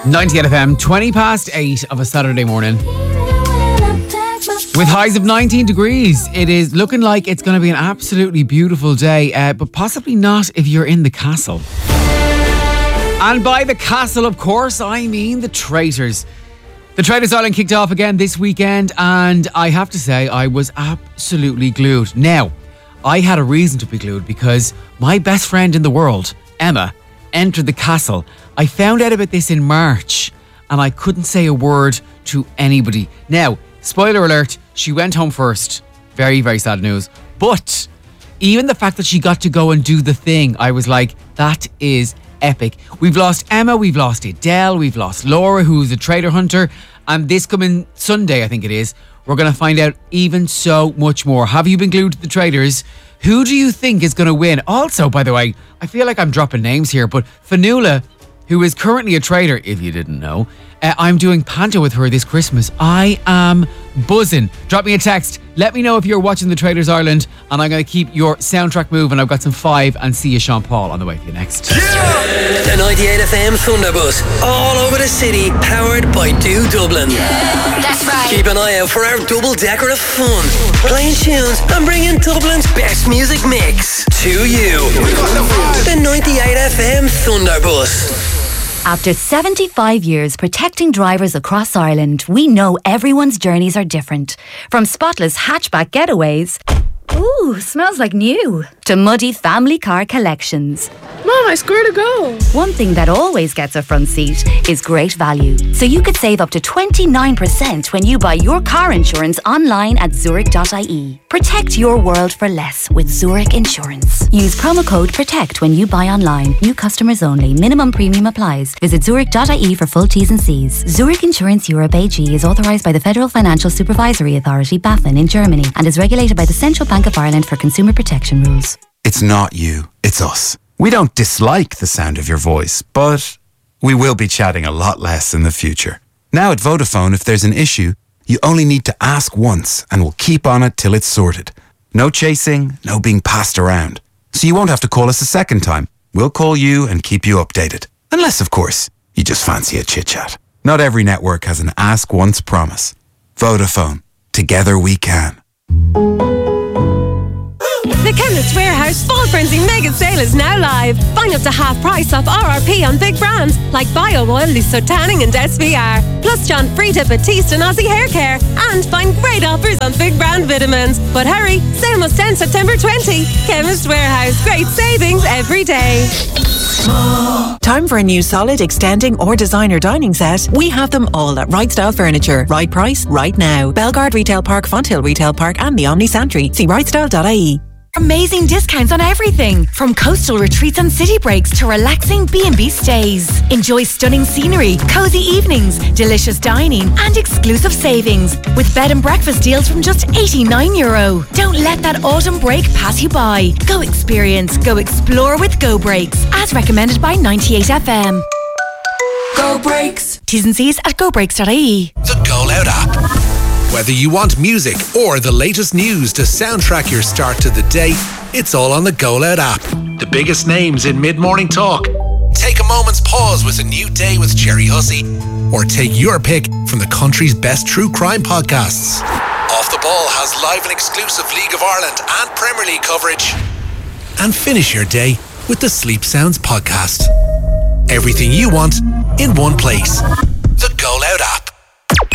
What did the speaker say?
98 FM, 20 past 8 of a Saturday morning. With highs of 19 degrees, it is looking like it's going to be an absolutely beautiful day, but possibly not if you're in the castle. And by the castle, of course, I mean the Traitors. The Traitors Island kicked off again this weekend, and I have to say, I was absolutely glued. Now, I had a reason to be glued because my best friend in the world, Emma, entered the castle. I found out about this in March, and I couldn't say a word to anybody. Now, spoiler alert, she went home first. Very, very sad news. But even the fact that she got to go and do the thing, I was like, that is epic. We've lost Emma, we've lost Adele, we've lost Laura, who's a traitor hunter, and this coming Sunday, I think it is, we're going to find out even so much more. Have you been glued to the Traitors? Who do you think is going to win? Also, by the way, I feel like I'm dropping names here, but Fanula, who is currently a traitor, if you didn't know, I'm doing Panto with her this Christmas. I am buzzing. Drop me a text. Let me know if you're watching the Traitors Ireland, and I'm going to keep your soundtrack moving. I've got some 5 and See You Sean Paul on the way for you next. Yeah! The 98 FM Thunderbus, all over the city, powered by Do Dublin. That's right. Keep an eye out for our double-decker of fun, playing tunes and bringing Dublin's best music mix to you. The 98 FM Thunderbus. After 75 years protecting drivers across Ireland, we know everyone's journeys are different. From spotless hatchback getaways, ooh, smells like new, to muddy family car collections. Mom, I scored a goal. One thing that always gets a front seat is great value. So you could save up to 29% when you buy your car insurance online at Zurich.ie. Protect your world for less with Zurich Insurance. Use promo code PROTECT when you buy online. New customers only. Minimum premium applies. Visit Zurich.ie for full T's and C's. Zurich Insurance Europe AG is authorised by the Federal Financial Supervisory Authority, BaFin, in Germany, and is regulated by the Central Bank of Ireland for consumer protection rules. It's not you, it's us. We don't dislike the sound of your voice, but we will be chatting a lot less in the future. Now at Vodafone, if there's an issue, you only need to ask once and we'll keep on it till it's sorted. No chasing, no being passed around. So you won't have to call us a second time. We'll call you and keep you updated. Unless, of course, you just fancy a chit-chat. Not every network has an ask once promise. Vodafone. Together we can. The Chemist Warehouse Fall Frenzy Mega Sale is now live. Find up to half price off RRP on big brands like Bio Oil, Lusso Tanning and SVR. Plus John Frieda, Batiste and Aussie Hair Care. And find great offers on big brand vitamins. But hurry, sale must end September 20. Chemist Warehouse, great savings every day. Time for a new solid, extending or designer dining set? We have them all at Right Style Furniture. Right price, right now. Belgard Retail Park, Fonthill Retail Park and the Omni Santry. See rightstyle.ie. Amazing discounts on everything, from coastal retreats and city breaks to relaxing B&B stays. Enjoy stunning scenery, cozy evenings, delicious dining and exclusive savings with bed and breakfast deals from just €89. Don't let that autumn break pass you by. Go experience, go explore with Go Breaks, as recommended by 98FM. Go Breaks. T's and C's at gobreaks.ie. The Go Loud app. Whether you want music or the latest news to soundtrack your start to the day, it's all on the Go Loud app. The biggest names in mid-morning talk. Take a moment's pause with A New Day with Jerry Hussey. Or take your pick from the country's best true crime podcasts. Off the Ball has live and exclusive League of Ireland and Premier League coverage. And finish your day with the Sleep Sounds podcast. Everything you want in one place. The Go Loud app.